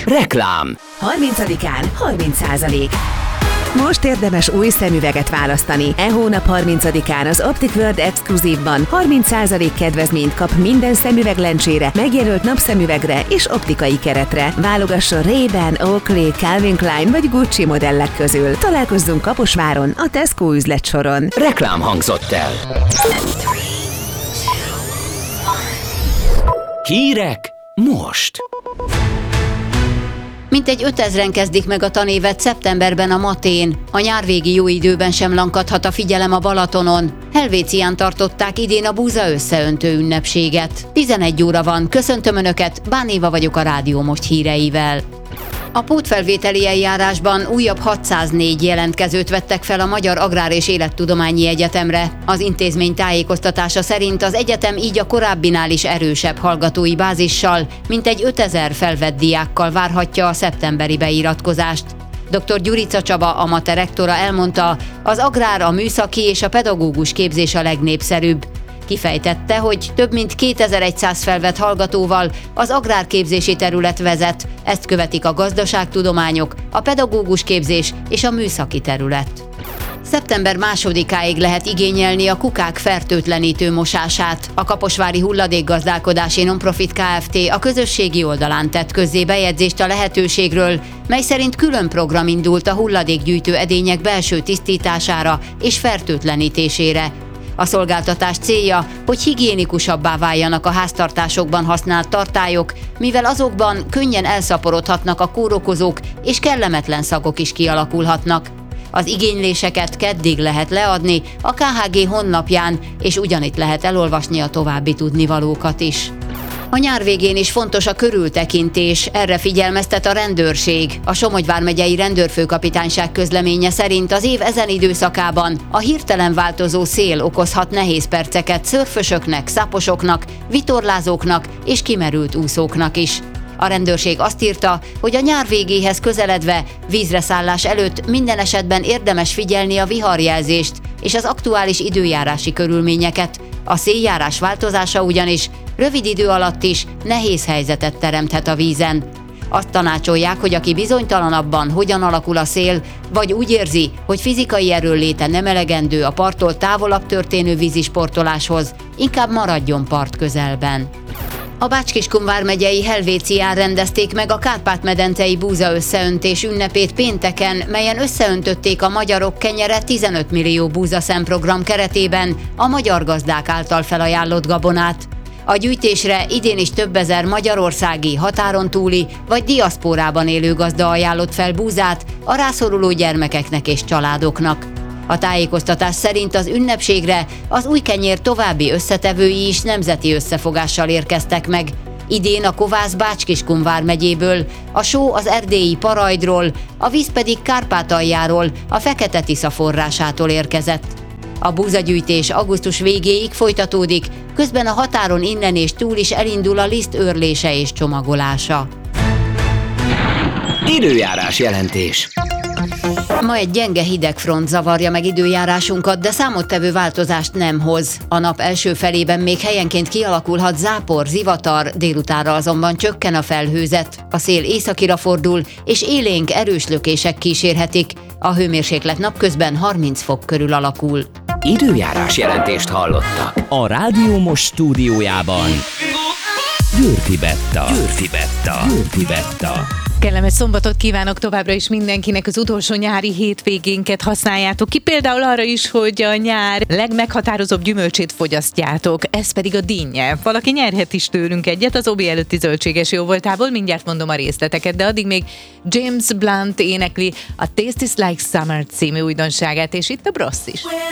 Reklám. 30-án 30%. Most érdemes új szemüveget választani. E hónap 30-án az Optic World Exclusive-ban 30% kedvezményt kap minden szemüveglencsére, megjelölt napszemüvegre és optikai keretre. Válogasson Ray-Ban, Oakley, Calvin Klein vagy Gucci modellek közül. Találkozzunk Kaposváron, a Tesco üzletsoron. Reklám hangzott el. Hírek most. Mintegy 5000-en kezdik meg a tanévet szeptemberben a Matén. A nyárvégi jó időben sem lankadhat a figyelem a Balatonon. Helvécián tartották idén a búza összeöntő ünnepséget. 11 óra van, köszöntöm Önöket, Bán Éva vagyok a Rádió Most híreivel. A pótfelvételi eljárásban újabb 604 jelentkezőt vettek fel a Magyar Agrár- és Élettudományi Egyetemre. Az intézmény tájékoztatása szerint az egyetem így a korábbinál is erősebb hallgatói bázissal, mintegy 5000 felvett diákkal várhatja a szeptemberi beiratkozást. Dr. Gyurica Csaba, a MATE rektora elmondta, az agrár, a műszaki és a pedagógus képzés a legnépszerűbb. Kifejtette, hogy több mint 2100 felvett hallgatóval az agrárképzési terület vezet, ezt követik a gazdaságtudományok, a pedagógus képzés és a műszaki terület. Szeptember 2-áig lehet igényelni a kukák fertőtlenítő mosását. A Kaposvári Hulladékgazdálkodási Nonprofit Kft. A közösségi oldalán tett közzé bejegyzést a lehetőségről, mely szerint külön program indult a hulladékgyűjtő edények belső tisztítására és fertőtlenítésére. A szolgáltatás célja, hogy higiénikusabbá váljanak a háztartásokban használt tartályok, mivel azokban könnyen elszaporodhatnak a kórokozók és kellemetlen szagok is kialakulhatnak. Az igényléseket keddig lehet leadni a KHG honlapján, és ugyanitt lehet elolvasni a további tudnivalókat is. A nyár végén is fontos a körültekintés, erre figyelmeztet a rendőrség. A Somogy vármegyei rendőrfőkapitányság közleménye szerint az év ezen időszakában a hirtelen változó szél okozhat nehéz perceket szörfösöknek, szaposoknak, vitorlázóknak és kimerült úszóknak is. A rendőrség azt írta, hogy a nyár végéhez közeledve, vízreszállás előtt minden esetben érdemes figyelni a viharjelzést és az aktuális időjárási körülményeket. A széljárás változása ugyanis rövid idő alatt is nehéz helyzetet teremthet a vízen. Azt tanácsolják, hogy aki bizonytalan abban, hogyan alakul a szél, vagy úgy érzi, hogy fizikai erőnléte nem elegendő a parttól távolabb történő vízisportoláshoz, inkább maradjon part közelben. A Bács-Kiskun vármegyei Helvécián rendezték meg a Kárpát-medencei búza összeöntés ünnepét pénteken, melyen összeöntötték a magyarok kenyere 15 millió búzaszemprogram keretében a magyar gazdák által felajánlott gabonát. A gyűjtésre idén is több ezer magyarországi, határon túli vagy diaszpórában élő gazda ajánlott fel búzát a rászoruló gyermekeknek és családoknak. A tájékoztatás szerint az ünnepségre az új kenyér további összetevői is nemzeti összefogással érkeztek meg. Idén a kovász Bács-Kiskun vármegyéből, a só az erdélyi Parajdról, a víz pedig Kárpátaljáról, a Fekete-Tisza forrásától érkezett. A búzagyűjtés augusztus végéig folytatódik, közben a határon innen és túl is elindul a liszt őrlése és csomagolása. Időjárás jelentés. Ma egy gyenge hidegfront zavarja meg időjárásunkat, de számottevő változást nem hoz. A nap első felében még helyenként kialakulhat zápor, zivatar, délutánra azonban csökken a felhőzet. A szél északira fordul, és élénk erős lökések kísérhetik. A hőmérséklet napközben 30 fok körül alakul. Időjárás jelentést hallottak. A Rádió Most stúdiójában Győrfi Betta. Kellemes szombatot kívánok továbbra is mindenkinek, az utolsó nyári hétvégénket használjátok ki, például arra is, hogy a nyár legmeghatározóbb gyümölcsét fogyasztjátok, ez pedig a dinnye. Valaki nyerhet is tőlünk egyet az Obi előtti zöldséges jóvoltából, mindjárt mondom a részleteket, de addig még James Blunt énekli a Taste is Like Summer című újdonságát, és itt a Bros is.